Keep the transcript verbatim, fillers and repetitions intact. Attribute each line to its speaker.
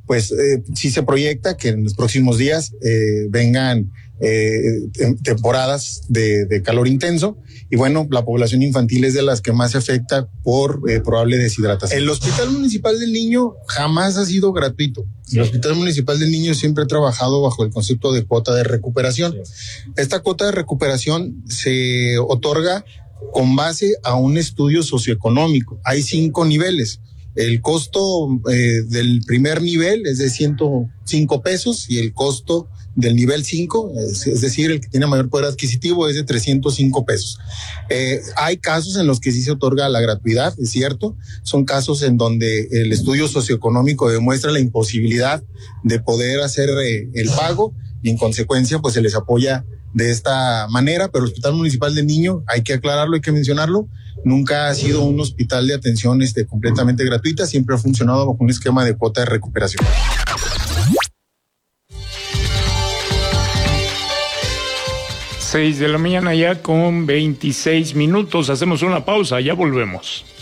Speaker 1: pues eh, sí se proyecta que en los próximos días eh, vengan eh, temporadas de, de calor intenso, y bueno, la población infantil es de las que más se afecta por eh, probable deshidratación. El Hospital Municipal del Niño jamás ha sido gratuito. El Hospital Municipal del Niño siempre ha trabajado bajo el concepto de cuota de recuperación. Esta cuota de recuperación se otorga con base a un estudio socioeconómico. Hay cinco niveles. El costo eh, del primer nivel es de ciento cinco pesos y el costo del nivel cinco, es, es decir, el que tiene mayor poder adquisitivo, es de trescientos cinco pesos. Eh, hay casos en los que sí se otorga la gratuidad, es cierto. Son casos en donde el estudio socioeconómico demuestra la imposibilidad de poder hacer eh, el pago, y en consecuencia pues se les apoya de esta manera. Pero el Hospital Municipal del Niño, hay que aclararlo, hay que mencionarlo, nunca ha sido un hospital de atención este, completamente gratuita, siempre ha funcionado bajo un esquema de cuota de recuperación.
Speaker 2: Seis de la mañana ya con veintiséis minutos, hacemos una pausa, ya volvemos.